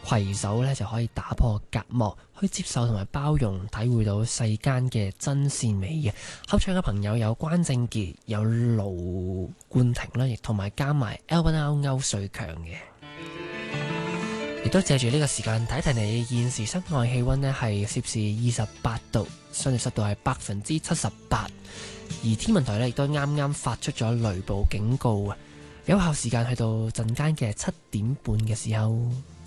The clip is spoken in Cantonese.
攜手咧就可以打破隔膜，去接受同埋包容，體會到世間嘅真善美嘅。合唱嘅朋友有關正傑、有盧冠廷啦，亦同埋加埋 Albert 歐瑞強嘅。亦都借住呢個時間睇睇你現時室外氣溫呢係攝氏28度，相對濕度係78%，而天文台呢亦都啱啱發出咗雷暴警告啊！有效時間去到陣間嘅7點半嘅時候。